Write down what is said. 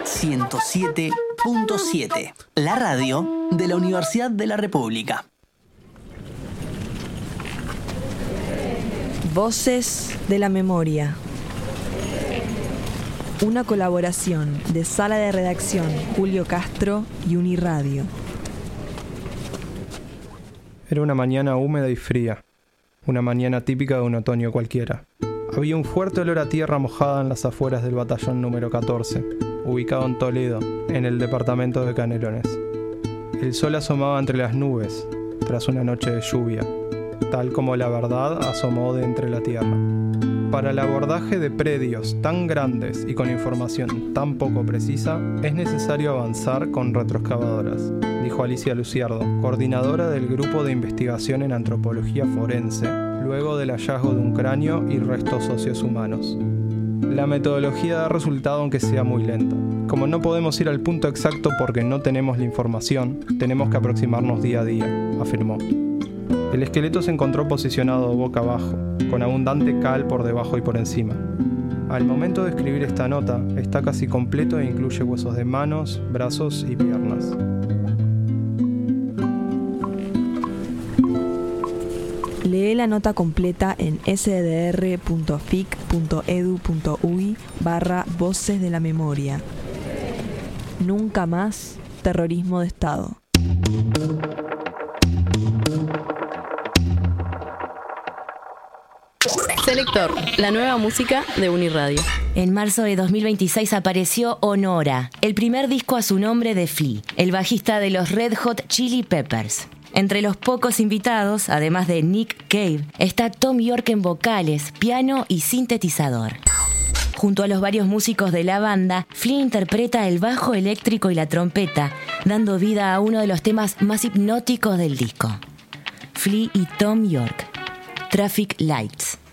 107.7, la radio de la Universidad de la República. Voces de la Memoria. Una colaboración de Sala de Redacción Julio Castro y Uniradio. Era una mañana húmeda y fría, una mañana típica de un otoño cualquiera. Había un fuerte olor a tierra mojada en las afueras del batallón número 14, ubicado en Toledo, en el departamento de Canelones. El sol asomaba entre las nubes, tras una noche de lluvia, tal como la verdad asomó de entre la tierra. Para el abordaje de predios tan grandes y con información tan poco precisa, es necesario avanzar con retroexcavadoras, dijo Alicia Luciardo, coordinadora del Grupo de Investigación en Antropología Forense, luego del hallazgo de un cráneo y restos óseos humanos. La metodología da resultado aunque sea muy lenta. Como no podemos ir al punto exacto porque no tenemos la información, tenemos que aproximarnos día a día, afirmó. El esqueleto se encontró posicionado boca abajo, con abundante cal por debajo y por encima. Al momento de escribir esta nota, está casi completo e incluye huesos de manos, brazos y piernas. Lee la nota completa en sdr.fic.edu.uy/Voces de la Memoria. Nunca más terrorismo de Estado. Selector, la nueva música de Uniradio. En marzo de 2026 apareció Honora, el primer disco a su nombre de Flea, el bajista de los Red Hot Chili Peppers. Entre los pocos invitados, además de Nick Cave, está Thom Yorke en vocales, piano y sintetizador. Junto a los varios músicos de la banda, Flea interpreta el bajo eléctrico y la trompeta, dando vida a uno de los temas más hipnóticos del disco. Flea y Thom Yorke, Traffic Lights.